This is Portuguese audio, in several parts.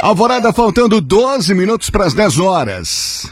Alvorada, faltando 12 minutos para as 10 horas.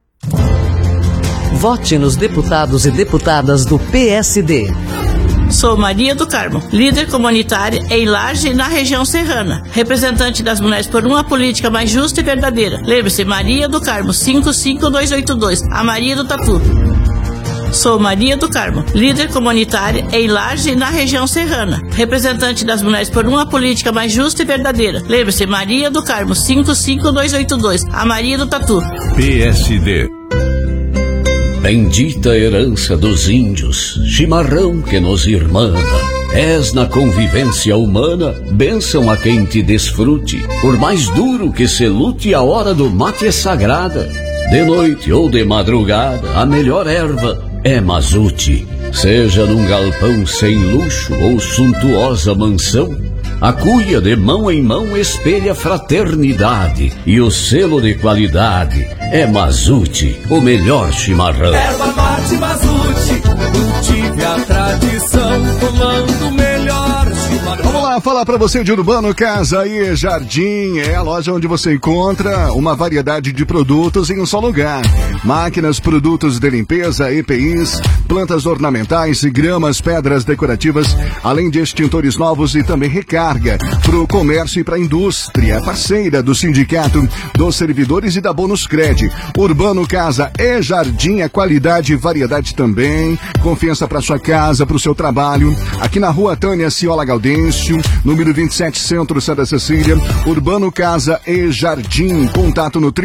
Vote nos deputados e deputadas do PSD. Sou Maria do Carmo, líder comunitária em Laje, na região serrana, representante das mulheres por uma política mais justa e verdadeira. Lembre-se, Maria do Carmo, 55282, a Maria do Tatu. Sou Maria do Carmo, líder comunitária em Laje, na região serrana, representante das mulheres por uma política mais justa e verdadeira. Lembre-se, Maria do Carmo, 55282, a Maria do Tatu. PSD. Bendita herança dos índios, chimarrão que nos irmana. És na convivência humana, bênção a quem te desfrute. Por mais duro que se lute, a hora do mate é sagrada. De noite ou de madrugada, a melhor erva é mazute. Seja num galpão sem luxo ou suntuosa mansão, a cuia de mão em mão espelha fraternidade, e o selo de qualidade é Mazute, o melhor chimarrão. Erva mate Mazute, cultive a tradição, tomando o melhor chimarrão. Vamos lá, falar pra você de Urbano Casa e Jardim. É a loja onde você encontra uma variedade de produtos em um só lugar. Máquinas, produtos de limpeza, EPIs, plantas ornamentais, gramas, pedras decorativas, além de extintores novos e também recarga pro comércio e pra indústria. Parceira do Sindicato dos Servidores e da Bônus Cred. Urbano Casa e Jardim, é qualidade e variedade também. Confiança pra sua casa, pro seu trabalho. Aqui na rua Tânia Ciola Gaudêncio, número 27, Centro Santa Cecília. Urbano Casa e Jardim. Contato no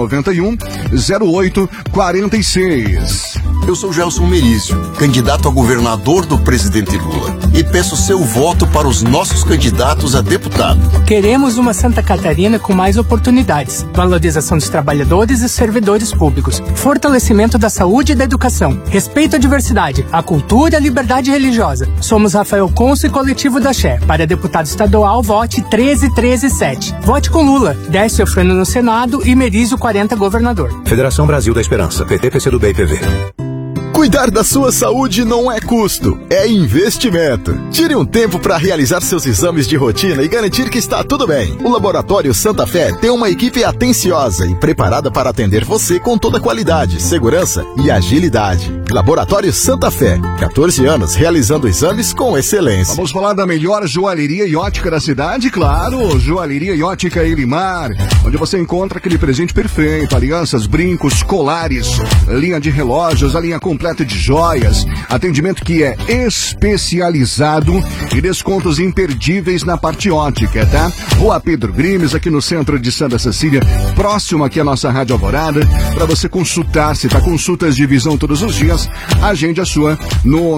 3191-0846. Eu sou Gelson Merizio, candidato a governador do presidente Lula, e peço seu voto para os nossos candidatos a deputado. Queremos uma Santa Catarina com mais oportunidades, valorização dos trabalhadores e servidores públicos, fortalecimento da saúde e da educação, respeito à diversidade, à cultura e à liberdade religiosa. Somos Rafael Conso e Coletivo da Xé. Para deputado estadual, vote 13137. Vote com Lula, Décio Freno no Senado e Merizio 40 governador. Federação Brasil da Esperança, PT, PCdoB e PV. Cuidar da sua saúde não é custo, é investimento. Tire um tempo para realizar seus exames de rotina e garantir que está tudo bem. O Laboratório Santa Fé tem uma equipe atenciosa e preparada para atender você com toda qualidade, segurança e agilidade. Laboratório Santa Fé, 14 anos realizando exames com excelência. Vamos falar da melhor joalheria e ótica da cidade, claro. Joalheria e ótica Elimar, onde você encontra aquele presente perfeito, alianças, brincos, colares, linha de relógios, a linha completa de joias, atendimento que é especializado e descontos imperdíveis na parte ótica, tá? Rua Pedro Grimes, aqui no centro de Santa Cecília, próximo aqui à nossa Rádio Alvorada, para você consultar, se tá consultas de visão todos os dias, agende a sua no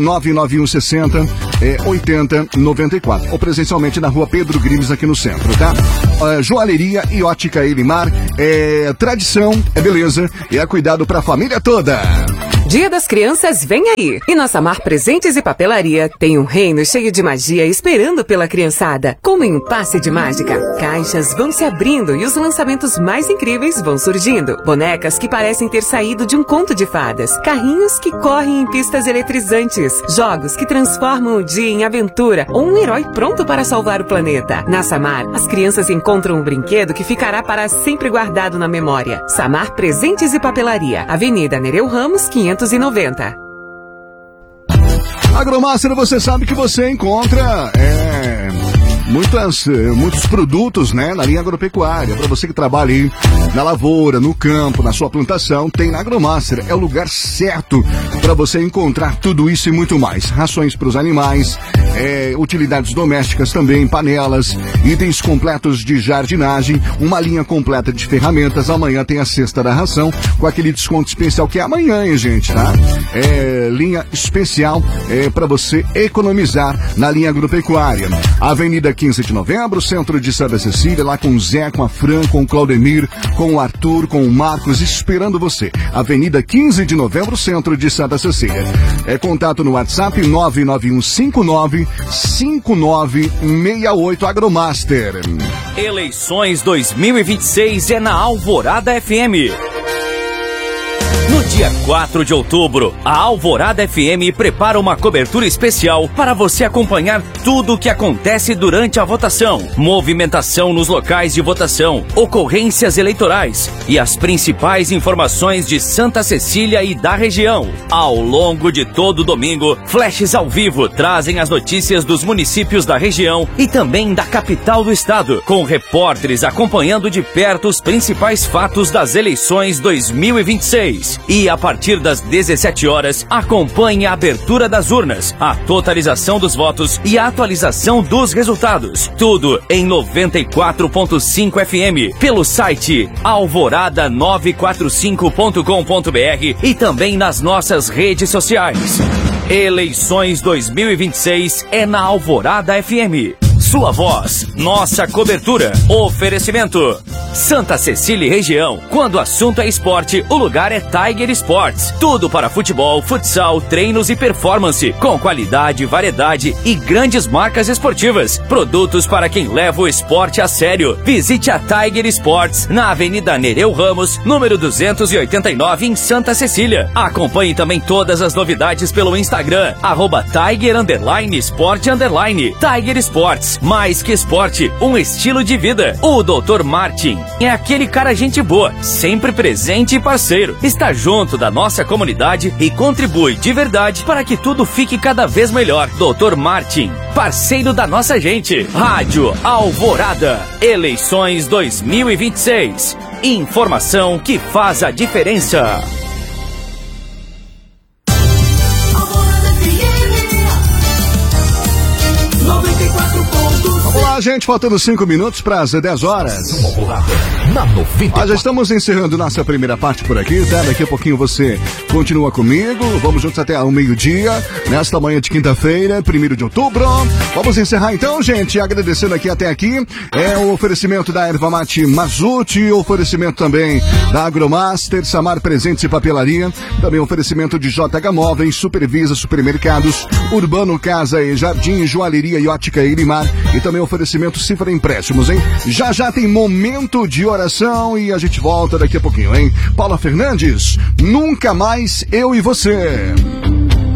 99160-8094, ou presencialmente na Rua Pedro Grimes, aqui no centro, tá? Joalheria e ótica Elimar, é tradição, é beleza e é cuidado para a família toda. Dia das Crianças vem aí! E na Samar Presentes e Papelaria tem um reino cheio de magia esperando pela criançada. Como em um passe de mágica, caixas vão se abrindo e os lançamentos mais incríveis vão surgindo. Bonecas que parecem ter saído de um conto de fadas. Carrinhos que correm em pistas eletrizantes. Jogos que transformam o dia em aventura ou um herói pronto para salvar o planeta. Na Samar, as crianças encontram um brinquedo que ficará para sempre guardado na memória. Samar Presentes e Papelaria. Avenida Nereu Ramos, 590. Agromaster, você sabe que você encontra muitos produtos, né, na linha agropecuária. Para você que trabalha aí na lavoura, no campo, na sua plantação, tem na Agromaster. É o lugar certo para você encontrar tudo isso e muito mais. Rações para os animais, utilidades domésticas também, panelas, itens completos de jardinagem, uma linha completa de ferramentas. Amanhã tem a cesta da ração com aquele desconto especial que é amanhã, hein, gente, tá? Linha especial para você economizar na linha agropecuária. Avenida 15 de Novembro, centro de Santa Cecília, lá com o Zé, com a Fran, com o Claudemir, com o Arthur, com o Marcos, esperando você. Avenida 15 de Novembro, centro de Santa Cecília. Contato no WhatsApp 99159-5968 Agromaster. Eleições 2026 é na Alvorada FM. No dia 4 de outubro, a Alvorada FM prepara uma cobertura especial para você acompanhar tudo o que acontece durante a votação, movimentação nos locais de votação, ocorrências eleitorais e as principais informações de Santa Cecília e da região. Ao longo de todo o domingo, flashes ao vivo trazem as notícias dos municípios da região e também da capital do estado, com repórteres acompanhando de perto os principais fatos das eleições 2026. E a partir das 17 horas, acompanhe a abertura das urnas, a totalização dos votos e a atualização dos resultados. Tudo em 94.5 FM, pelo site alvorada945.com.br e também nas nossas redes sociais. Eleições 2026 é na Alvorada FM. Sua voz, nossa cobertura. Oferecimento: Santa Cecília e região. Quando o assunto é esporte, o lugar é Tiger Sports. Tudo para futebol, futsal, treinos e performance, com qualidade, variedade e grandes marcas esportivas. Produtos para quem leva o esporte a sério. Visite a Tiger Sports na Avenida Nereu Ramos, número 289, em Santa Cecília. Acompanhe também todas as novidades pelo Instagram, @Tiger_Sport_. Tiger Sports, mais que esporte, um estilo de vida. O Dr. Martin é aquele cara gente boa, sempre presente e parceiro. Está junto da nossa comunidade e contribui de verdade para que tudo fique cada vez melhor. Dr. Martin, parceiro da nossa gente. Rádio Alvorada, eleições 2026. Informação que faz a diferença. Olá, gente, faltando 5 minutos para as 10 horas. Nós já estamos encerrando nossa primeira parte por aqui, tá? Daqui a pouquinho você continua comigo. Vamos juntos até ao meio-dia, nesta manhã de quinta-feira, 1º de outubro. Vamos encerrar então, gente, agradecendo aqui até aqui. É o oferecimento da Erva Mate Mazute, oferecimento também da Agromaster, Samar Presentes e Papelaria, também oferecimento de JH Móveis, Supervisa Supermercados, Urbano Casa e Jardim, Joalheria e Ótica Irimar, e também oferecimento Cifra Empréstimos, hein? Já já tem momento de oração e a gente volta daqui a pouquinho, hein? Paula Fernandes, Nunca Mais Eu e Você.